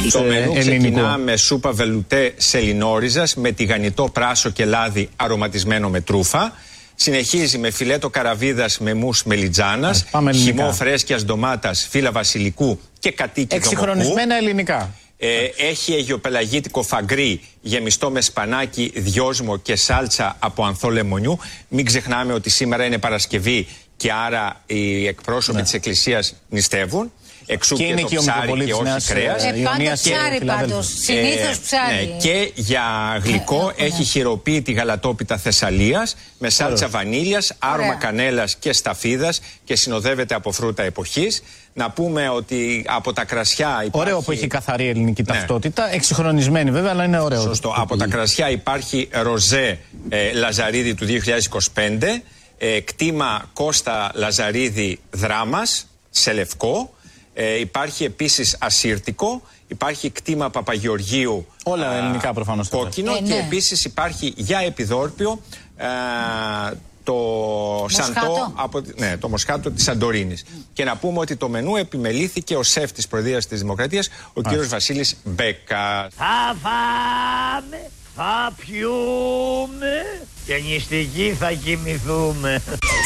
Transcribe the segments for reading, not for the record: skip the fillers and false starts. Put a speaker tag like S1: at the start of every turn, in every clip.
S1: Το μενού ξεκινά με σούπα βελουτέ σελινόριζας με τηγανιτό πράσο και λάδι αρωματισμένο με τρούφα. Συνεχίζει με φιλέτο καραβίδας με μους μελιτζάνας, χυμό φρέσκιας ντομάτας, φύλλα βασιλικού και κατοίκι δομοκού.
S2: Εξυγχρονισμένα ελληνικά.
S1: Έχει αιγιοπελαγίτικο φαγκρί γεμιστό με σπανάκι, δυόσμο και σάλτσα από ανθό λεμονιού. Μην ξεχνάμε ότι σήμερα είναι Παρασκευή και άρα οι εκπρόσωποι της Εκκλησίας νηστεύουν. Εξού και το ψάρι και όχι κρέας.
S3: Πάντα ψάρι πάντως, συνήθως ψάρι.
S1: Ναι, και για γλυκό έχει χειροποίητη γαλατόπιτα Θεσσαλίας με σάλτσα βανίλιας, άρωμα κανέλας και σταφίδας και συνοδεύεται από φρούτα εποχής. Να πούμε ότι από τα κρασιά υπάρχει...
S2: Ωραίο που έχει καθαρή ελληνική ταυτότητα, εξυγχρονισμένη βέβαια, αλλά είναι ωραίο.
S1: Σωστό. Από τα κρασιά υπάρχει ροζέ Λαζαρίδη του 2025, κτήμα Κώστα Λαζαρίδη Δράμας σε λευκό. Υπάρχει επίσης ασύρτικο, υπάρχει κτήμα Παπαγεωργίου,
S2: όλα ελληνικά προφανώς,
S1: κόκκινο, και επίσης υπάρχει για επιδόρπιο το σαντό, το μοσχάτο της Σαντορίνης. Και να πούμε ότι το μενού επιμελήθηκε ο σεφ της Προεδρίας της Δημοκρατίας, ο κύριος Βασίλης Μπέκα.
S4: Θα φάμε, θα πιούμε και νηστικοί θα κοιμηθούμε.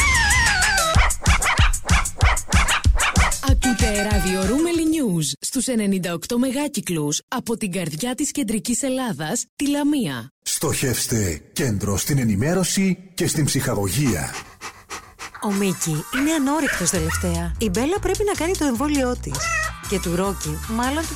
S5: Ακούτε ραδιορούμελη News στους 98 μεγάκυκλους από την καρδιά της κεντρικής Ελλάδας, τη Λαμία.
S6: Στοχεύστε κέντρο στην ενημέρωση και στην ψυχαγωγία.
S7: Ο Μίκη είναι ανόρεκτος τελευταία. Η Μπέλα πρέπει να κάνει το εμβόλιό της. Και του Ρόκι μάλλον του